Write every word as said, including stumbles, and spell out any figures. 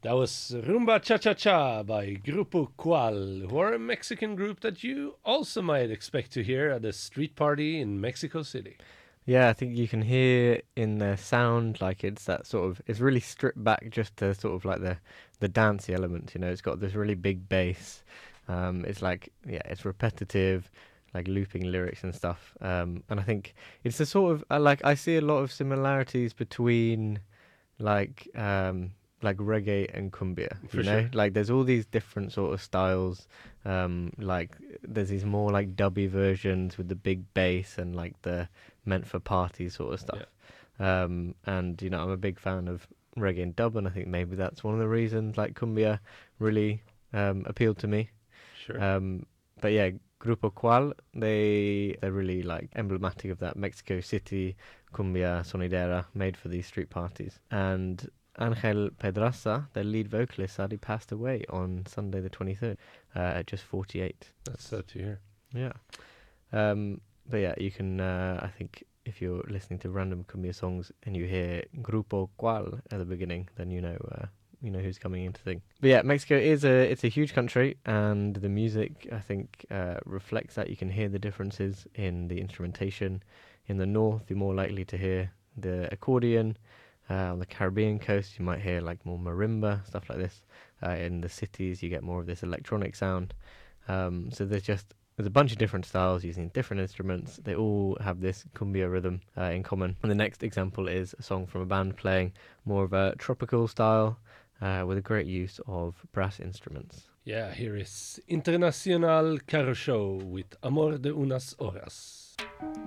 That was Rumba Cha Cha Cha by Grupo Cual, who are a Mexican group that you also might expect to hear at a street party in Mexico City. Yeah, I think you can hear in their sound like it's that sort of, it's really stripped back just to sort of like the the dancey element, you know. It's got this really big bass. Um, it's like, yeah, it's repetitive, like looping lyrics and stuff. Um, and I think it's a sort of, uh, like, I see a lot of similarities between like um like reggae and cumbia, For you know, sure. like there's all these different sort of styles. Um like there's these more like dubby versions with the big bass and like the meant for party sort of stuff. Um and you know, I'm a big fan of reggae and dub, and I think maybe that's one of the reasons like cumbia really um appealed to me. Sure. um but yeah, Grupo Cual, they they're really like emblematic of that Mexico City cumbia sonidera made for these street parties. And Angel Pedraza, their lead vocalist, sadly passed away on Sunday the twenty-third uh, at just forty-eight. That's sad to hear. Yeah. Um, but yeah, you can, uh, I think, if you're listening to random cumbia songs and you hear Grupo Cual at the beginning, then you know uh, you know who's coming into the thing. But yeah, Mexico is a it's a huge country, and the music, I think, uh, reflects that. You can hear the differences in the instrumentation. In the north, you're more likely to hear the accordion. Uh, on the Caribbean coast, you might hear like more marimba, stuff like this. Uh, in the cities, you get more of this electronic sound. Um, so there's just there's a bunch of different styles using different instruments. They all have this cumbia rhythm uh, in common. And the next example is a song from a band playing more of a tropical style uh, with a great use of brass instruments. Yeah, here is Internacional Carro Show with Amor de unas Horas.